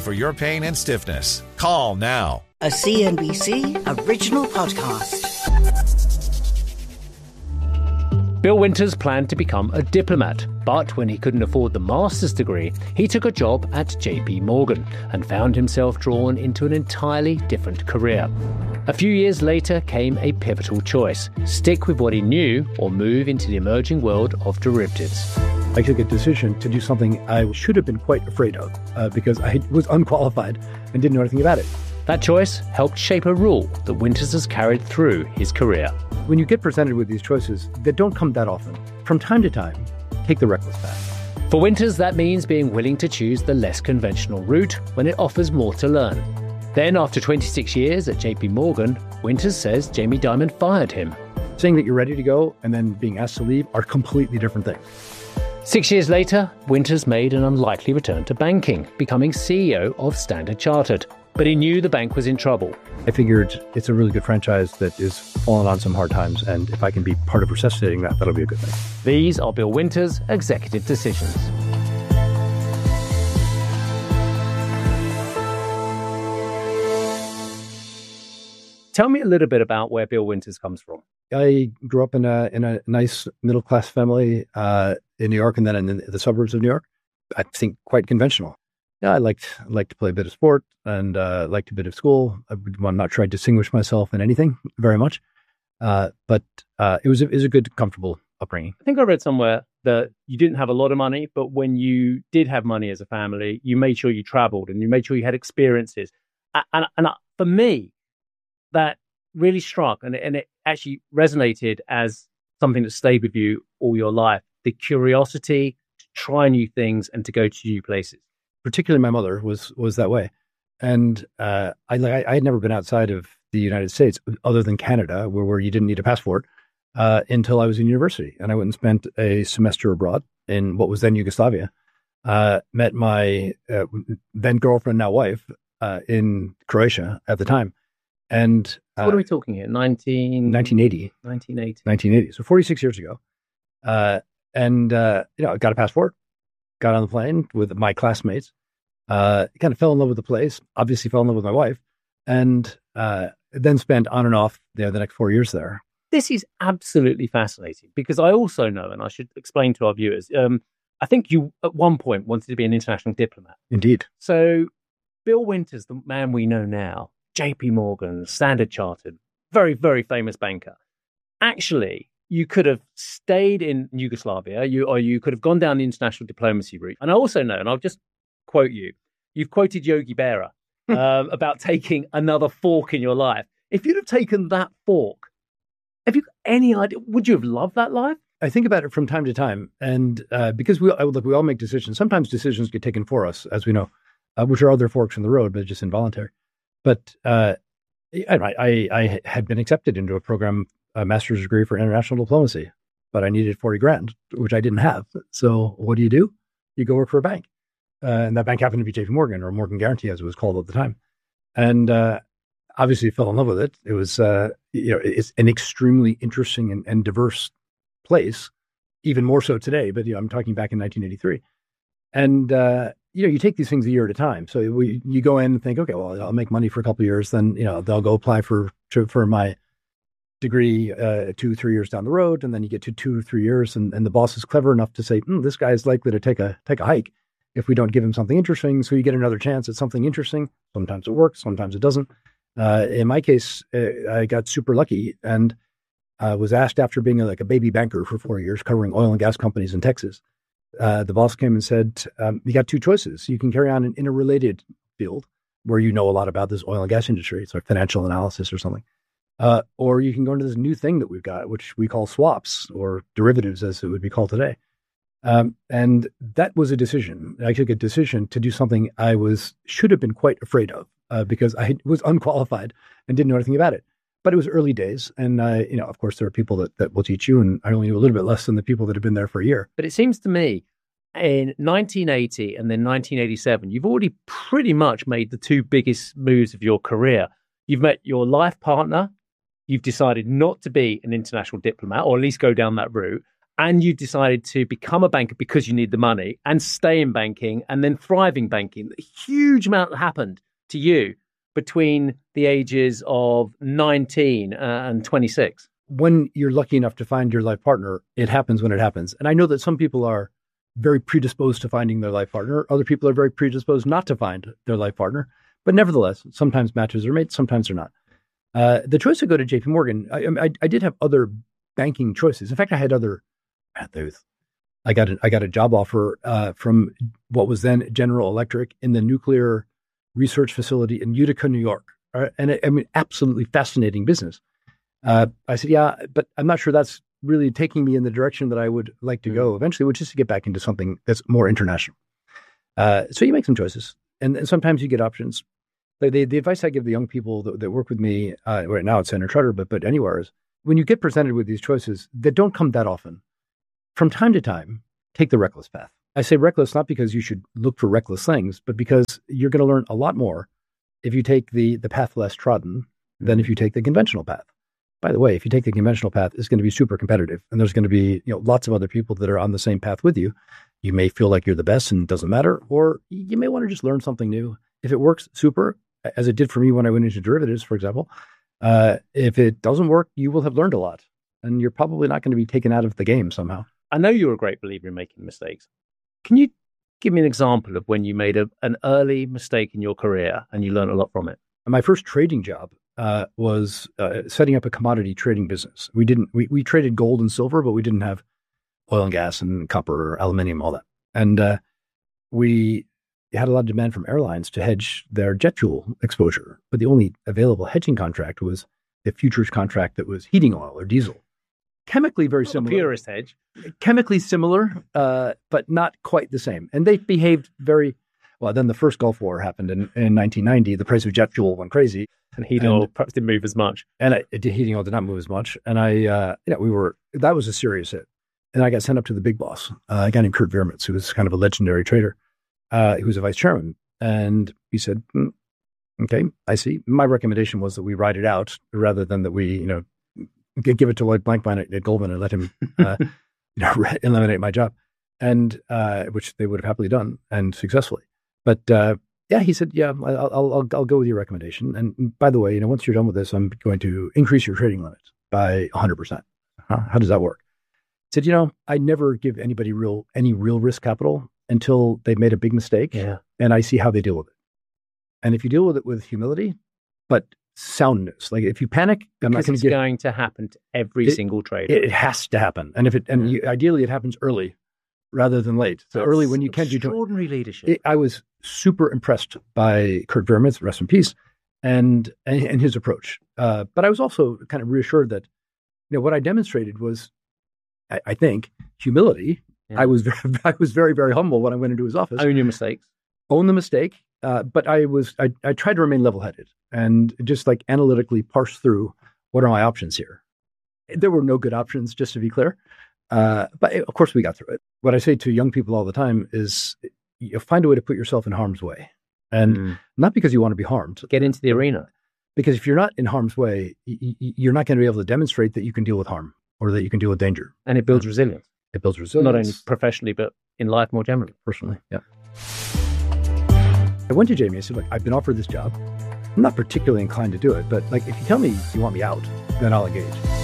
for your pain and stiffness. Call now. A CNBC original podcast. Bill Winters planned to become a diplomat, but when he couldn't afford the master's degree, he took a job at JP Morgan and found himself drawn into an entirely different career. A few years later came a pivotal choice: stick with what he knew or move into the emerging world of derivatives. I took a decision to do something I should have been quite afraid of because I was unqualified and didn't know anything about it. That choice helped shape a rule that Winters has carried through his career. When you get presented with these choices that don't come that often, from time to time, take the reckless path. For Winters, that means being willing to choose the less conventional route when it offers more to learn. Then, after 26 years at JP Morgan, Winters says Jamie Dimon fired him. Saying that you're ready to go and then being asked to leave are completely different things. 6 years later, Winters made an unlikely return to banking, becoming CEO of Standard Chartered. But he knew the bank was in trouble. I figured it's a really good franchise that is fallen on some hard times, and if I can be part of resuscitating that, that'll be a good thing. These are Bill Winters' executive decisions. Tell me a little bit about where Bill Winters comes from. I grew up in a nice middle-class family in New York and then in the suburbs of New York. I think quite conventional. Yeah, I liked to play a bit of sport and liked a bit of school. I'm not sure I distinguished myself in anything very much, but it was a good, comfortable upbringing. I think I read somewhere that you didn't have a lot of money, but when you did have money as a family, you made sure you traveled and you made sure you had experiences. And for me, that really struck and it actually resonated as something that stayed with you all your life. The curiosity to try new things and to go to new places. Particularly my mother was that way. And I had never been outside of the United States other than Canada, where you didn't need a passport until I was in university. And I went and spent a semester abroad in what was then Yugoslavia. Met my then girlfriend, now wife, in Croatia at the time. And what are we talking here? 1980. 1980. So 46 years ago. I got a passport, got on the plane with my classmates, kind of fell in love with the place, obviously fell in love with my wife, and then spent on and off the next 4 years there. This is absolutely fascinating because I also know, and I should explain to our viewers, I think you at one point wanted to be an international diplomat. Indeed. So Bill Winters, the man we know now, JP Morgan, Standard Chartered, very, very famous banker. Actually, you could have stayed in Yugoslavia, or you could have gone down the international diplomacy route. And I also know, and I'll just quote you, you've quoted Yogi Berra about taking another fork in your life. If you'd have taken that fork, have you got any idea, would you have loved that life? I think about it from time to time. And because we all make decisions, sometimes decisions get taken for us, as we know, which are other forks in the road, but just involuntary. But I had been accepted into a program, a master's degree for international diplomacy, but I needed 40 grand, which I didn't have. So what do? You go work for a bank. And that bank happened to be JP Morgan, or Morgan Guarantee, as it was called at the time. And obviously fell in love with it. It was, it's an extremely interesting and diverse place, even more so today. But, I'm talking back in 1983. And, you take these things a year at a time. So you go in and think, okay, well, I'll make money for a couple of years. Then, they'll go apply for my degree 2-3 years down the road. And then you get to 2 or 3 years and the boss is clever enough to say, this guy is likely to take a hike if we don't give him something interesting. So you get another chance at something interesting. Sometimes it works, sometimes it doesn't. In my case, I got super lucky and was asked, after being like a baby banker for 4 years, covering oil and gas companies in Texas. The boss came and said, you got two choices. You can carry on in a related field where you know a lot about this oil and gas industry. It's like financial analysis or something. Or you can go into this new thing that we've got, which we call swaps or derivatives, as it would be called today. And that was a decision. I took a decision to do something I should have been quite afraid of because I was unqualified and didn't know anything about it. But it was early days. And, of course, there are people that will teach you. And I only knew a little bit less than the people that have been there for a year. But it seems to me in 1980 and then 1987, you've already pretty much made the two biggest moves of your career. You've met your life partner. You've decided not to be an international diplomat, or at least go down that route. and you decided to become a banker because you need the money and stay in banking and then thrive in banking. A huge amount happened to you between the ages of 19 and 26. When you're lucky enough to find your life partner, it happens when it happens. And I know that some people are very predisposed to finding their life partner. Other people are very predisposed not to find their life partner. But nevertheless, sometimes matches are made, sometimes they're not. The choice to go to JP Morgan, I did have other banking choices. In fact, I got a job offer from what was then General Electric in the nuclear research facility in Utica, New York. And absolutely fascinating business. I said, yeah, but I'm not sure that's really taking me in the direction that I would like to go eventually, which is to get back into something that's more international. So you make some choices, and sometimes you get options. The advice I give the young people that work with me right now at Standard Chartered, but anywhere, is when you get presented with these choices that don't come that often, from time to time, take the reckless path. I say reckless not because you should look for reckless things, but because you're going to learn a lot more if you take the path less trodden than if you take the conventional path. By the way, if you take the conventional path, it's going to be super competitive, and there's going to be lots of other people that are on the same path with you. You may feel like you're the best and it doesn't matter, or you may want to just learn something new. If it works, super, as it did for me when I went into derivatives, for example. If it doesn't work, you will have learned a lot, and you're probably not going to be taken out of the game somehow. I know you're a great believer in making mistakes. Can you give me an example of when you made an early mistake in your career and you learned a lot from it? My first trading job was setting up a commodity trading business. We traded gold and silver, but we didn't have oil and gas and copper or aluminum, all that. And we had a lot of demand from airlines to hedge their jet fuel exposure. But the only available hedging contract was the futures contract that was heating oil or diesel. Chemically very similar. Purist hedge. Chemically similar, but not quite the same. And they behaved very well. Then the first Gulf War happened in 1990. The price of jet fuel went crazy. And heating oil perhaps didn't move as much. And heating oil did not move as much. And that was a serious hit. And I got sent up to the big boss, a guy named Kurt Viermitz, who was kind of a legendary trader, who was a vice chairman. And he said, okay, I see. My recommendation was that we ride it out rather than that we, give it to Lloyd Blankfein at Goldman and let him, eliminate my job, and which they would have happily done and successfully. But he said, yeah, I'll go with your recommendation. And by the way, once you're done with this, I'm going to increase your trading limit by 100%. How does that work? He said, I never give anybody any real risk capital until they've made a big mistake, and I see how they deal with it. And if you deal with it with humility, but soundness, like if you panic, I'm not going to going to happen to every single trader. It has to happen, and ideally it happens early rather than late. So That's early when you can do extraordinary leadership. I was super impressed by Kurt Viermitz, rest in peace, and his approach. But I was also kind of reassured that what I demonstrated was, I think, humility. Yeah. I was very, very humble when I went into his office. Own your mistakes. Own the mistake. But I tried to remain level-headed and just like analytically parse through what are my options here. There were no good options, just to be clear. But of course we got through it. What I say to young people all the time is you find a way to put yourself in harm's way. And not because you want to be harmed. Get into the arena. Because if you're not in harm's way, you're not going to be able to demonstrate that you can deal with harm or that you can deal with danger. And it builds resilience. It builds resilience. Not only professionally, but in life more generally. Personally, yeah. I went to Jamie. I said, look, I've been offered this job. I'm not particularly inclined to do it, but if you tell me you want me out, then I'll engage.